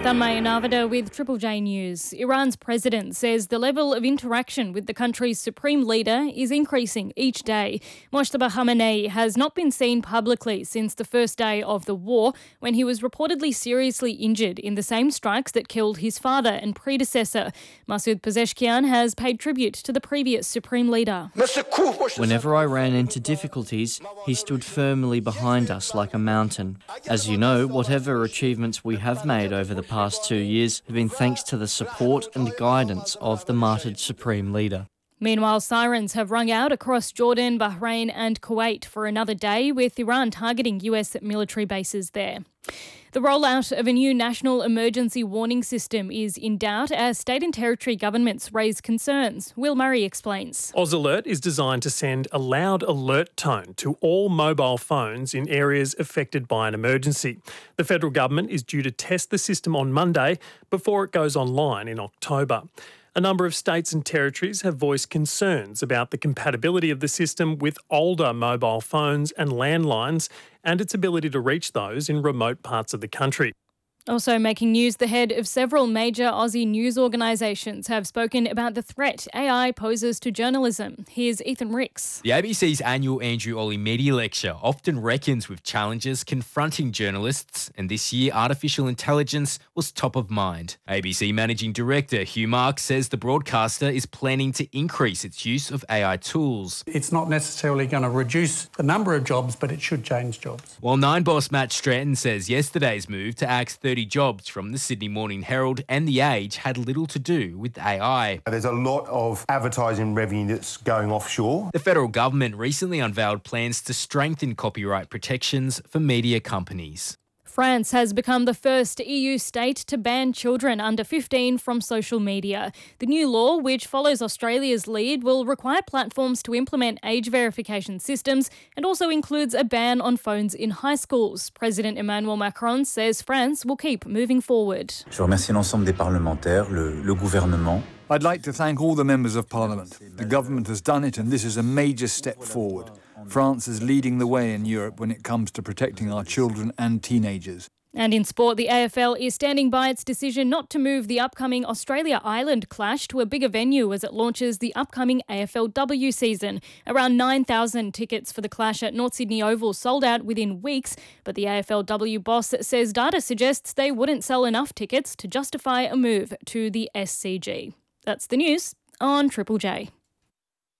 Tanmay Navada with Triple J News. Iran's president says the level of interaction with the country's supreme leader is increasing each day. Mojtaba Khamenei has not been seen publicly since the first day of the war, when he was reportedly seriously injured in the same strikes that killed his father and predecessor. Masoud Pezeshkian has paid tribute to the previous supreme leader. Whenever I ran into difficulties, he stood firmly behind us like a mountain. As you know, whatever achievements we have made over the past 2 years have been thanks to the support and guidance of the martyred supreme leader. Meanwhile, sirens have rung out across Jordan, Bahrain and Kuwait for another day, with Iran targeting US military bases there. The rollout of a new national emergency warning system is in doubt as state and territory governments raise concerns. Will Murray explains. Oz Alert is designed to send a loud alert tone to all mobile phones in areas affected by an emergency. The federal government is due to test the system on Monday before it goes online in October. A number of states and territories have voiced concerns about the compatibility of the system with older mobile phones and landlines and its ability to reach those in remote parts of the country. Also making news, the head of several major Aussie news organisations have spoken about the threat AI poses to journalism. Here's Ethan Ricks. The ABC's annual Andrew Olley Media Lecture often reckons with challenges confronting journalists, and this year artificial intelligence was top of mind. ABC Managing Director Hugh Marks says the broadcaster is planning to increase its use of AI tools. It's not necessarily going to reduce the number of jobs, but it should change jobs. While Nine boss Matt Stratton says yesterday's move to axe 30 jobs from the Sydney Morning Herald and The Age had little to do with AI. There's a lot of advertising revenue that's going offshore. The federal government recently unveiled plans to strengthen copyright protections for media companies. France has become the first EU state to ban children under 15 from social media. The new law, which follows Australia's lead, will require platforms to implement age verification systems and also includes a ban on phones in high schools. President Emmanuel Macron says France will keep moving forward. Je remercie l'ensemble des parlementaires, le gouvernement. I'd like to thank all the members of Parliament. The government has done it and this is a major step forward. France is leading the way in Europe when it comes to protecting our children and teenagers. And in sport, the AFL is standing by its decision not to move the upcoming Australia-Ireland clash to a bigger venue as it launches the upcoming AFLW season. Around 9,000 tickets for the clash at North Sydney Oval sold out within weeks, but the AFLW boss says data suggests they wouldn't sell enough tickets to justify a move to the SCG. That's the news on Triple J.